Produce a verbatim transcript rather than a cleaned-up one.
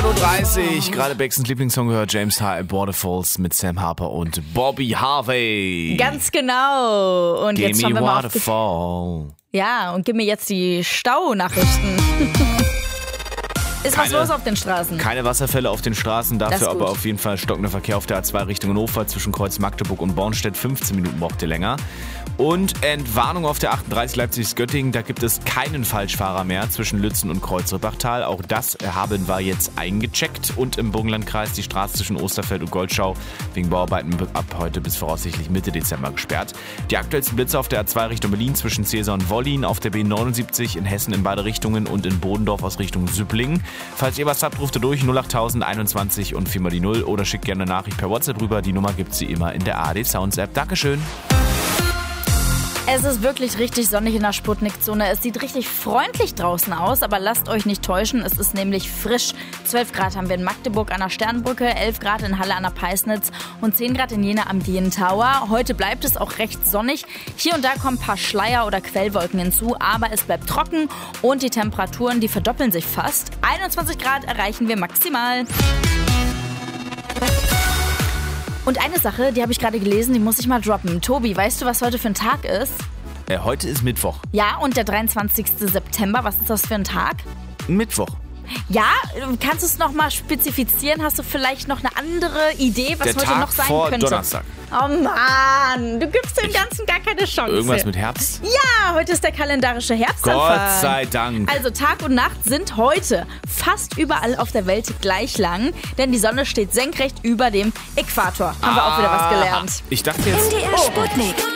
Uhr dreißig, gerade Baxens Lieblingssong gehört, James High, Waterfalls mit Sam Harper und Bobby Harvey. Ganz genau. Und jetzt schauen wir mal auf Waterfall. Ja, und gib mir jetzt die Staunachrichten. Ist Keine, was los auf den Straßen? Keine Wasserfälle auf den Straßen, dafür aber gut. auf jeden Fall stockender Verkehr auf der A zwei Richtung Hannover zwischen Kreuz Magdeburg und Bornstedt. fünfzehn Minuten braucht ihr länger. Und Entwarnung auf der achtunddreißig Leipzig-Göttingen, da gibt es keinen Falschfahrer mehr zwischen Lützen und Kreuz-Rippachtal. Auch das haben wir jetzt eingecheckt. Und im Burgenlandkreis die Straße zwischen Osterfeld und Goldschau wegen Bauarbeiten ab heute bis voraussichtlich Mitte Dezember gesperrt. Die aktuellsten Blitze auf der A zwei Richtung Berlin zwischen Cäsar und Wollin, auf der B neunundsiebzig in Hessen in beide Richtungen und in Bodendorf aus Richtung Süpplingen. Falls ihr was habt, ruft ihr durch null acht null null einundzwanzig und viermal die null oder schickt gerne eine Nachricht per WhatsApp rüber. Die Nummer gibt sie immer in der A R D Sounds App. Dankeschön. Es ist wirklich richtig sonnig in der Sputnik-Zone. Es sieht richtig freundlich draußen aus, aber lasst euch nicht täuschen, es ist nämlich frisch. zwölf Grad haben wir in Magdeburg an der Sternbrücke, elf Grad in Halle an der Peisnitz und zehn Grad in Jena am D N Tower. Heute bleibt es auch recht sonnig. Hier und da kommen ein paar Schleier oder Quellwolken hinzu, aber es bleibt trocken und die Temperaturen, die verdoppeln sich fast. einundzwanzig Grad erreichen wir maximal. Und eine Sache, die habe ich gerade gelesen, die muss ich mal droppen. Tobi, weißt du, was heute für ein Tag ist? Äh, heute ist Mittwoch. Ja, und der dreiundzwanzigsten September, was ist das für ein Tag? Mittwoch. Ja, kannst du es nochmal spezifizieren? Hast du vielleicht noch eine andere Idee, was Der heute Tag noch sein vor könnte? Donnerstag. Oh Mann, du gibst dem Ganzen gar keine Chance. Irgendwas mit Herbst? Ja, heute ist der kalendarische Herbstanfang. Gott sei Dank. Also Tag und Nacht sind heute fast überall auf der Welt gleich lang, denn die Sonne steht senkrecht über dem Äquator. Haben wir auch wieder was gelernt. Ich dachte jetzt... M D R Sputnik.